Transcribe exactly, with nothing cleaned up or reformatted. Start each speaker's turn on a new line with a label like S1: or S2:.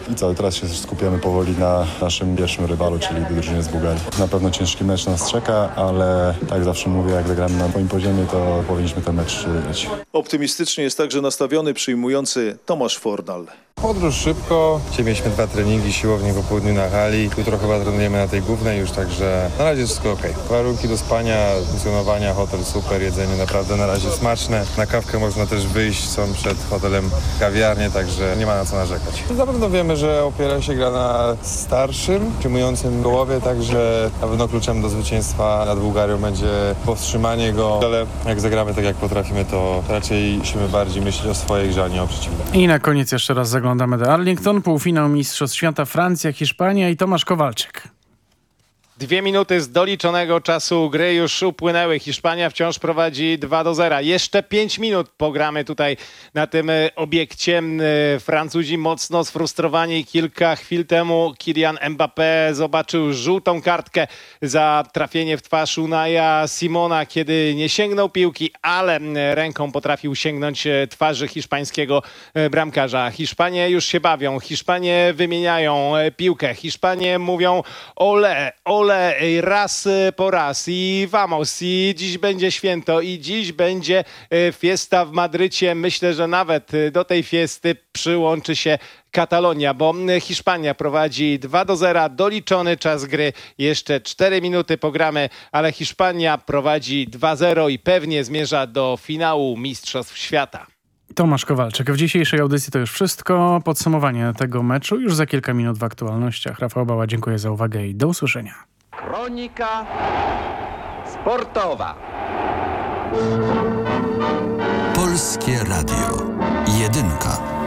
S1: I co, teraz się skupiamy powoli na naszym pierwszym rywalu, czyli drużynie z Bułgarii. Na pewno ciężki mecz nas czeka, ale tak zawsze mówię, jak zagramy na moim poziomie, to powinniśmy ten mecz wygrać.
S2: Optymistycznie jest także nastawiony przyjmujący Tomasz Fornal.
S3: Podróż szybko. Dzisiaj mieliśmy dwa treningi, siłowni po południu na hali. Jutro chyba trenujemy na tej głównej już, także na razie wszystko okej. Warunki do spania, funkcjonowania, hotel super, jedzenie naprawdę na razie smaczne. Na kawkę można też wyjść, są przed hotelem kawiarnie, także nie ma na co narzekać. Na pewno wiemy, że opiera się gra na starszym, przyjmującym głowie, także na pewno kluczem do zwycięstwa nad Bułgarią będzie powstrzymanie go, ale jak zagramy tak jak potrafimy, to raczej musimy bardziej myśleć o swojej grze, a nie o przeciwniku.
S4: I na koniec jeszcze raz zaglądamy do Arlington, półfinał Mistrzostw Świata Francja, Hiszpania i Tomasz Kowalczyk.
S5: Dwie minuty z doliczonego czasu gry już upłynęły. Hiszpania wciąż prowadzi dwa do zera. Jeszcze pięć minut pogramy tutaj na tym obiekcie. Francuzi mocno sfrustrowani. Kilka chwil temu Kylian Mbappé zobaczył żółtą kartkę za trafienie w twarz Unaja Simona, kiedy nie sięgnął piłki, ale ręką potrafił sięgnąć twarzy hiszpańskiego bramkarza. Hiszpanie już się bawią. Hiszpanie wymieniają piłkę. Hiszpanie mówią ole, ole. Raz po raz i vamos, i dziś będzie święto, i dziś będzie fiesta w Madrycie. Myślę, że nawet do tej fiesty przyłączy się Katalonia, bo Hiszpania prowadzi dwa do zera, doliczony czas gry, jeszcze cztery minuty pogramy, ale Hiszpania prowadzi dwa zero i pewnie zmierza do finału Mistrzostw Świata.
S4: Tomasz Kowalczyk. W dzisiejszej audycji to już wszystko. Podsumowanie tego meczu już za kilka minut w aktualnościach. Rafał Bała, dziękuję za uwagę i do usłyszenia.
S6: Kronika sportowa.
S7: Polskie Radio. Jedynka.